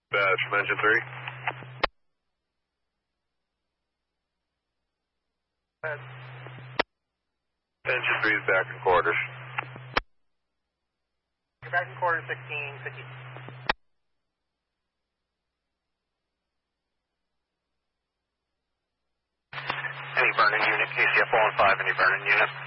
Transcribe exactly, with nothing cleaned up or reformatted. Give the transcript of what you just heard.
Badge from engine three. Engine three is back in quarters. You're back in quarters, sixteen fifty. Any burning unit, K C F one five, any burning unit?